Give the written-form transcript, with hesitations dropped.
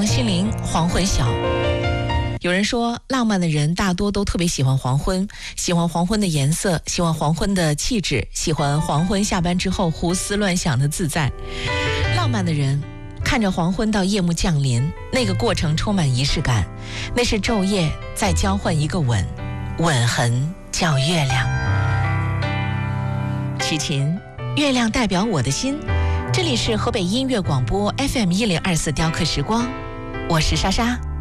王心凌《黄昏晓》。有人说，浪漫的人大多都特别喜欢黄昏，喜欢黄昏的颜色，喜欢黄昏的气质，喜欢黄昏下班之后胡思乱想的自在。浪漫的人看着黄昏到夜幕降临，那个过程充满仪式感，那是昼夜在交换一个吻，吻痕叫月亮。齐秦，月亮代表我的心。这里是河北音乐广播 FM 1024雕刻时光，我是莎莎。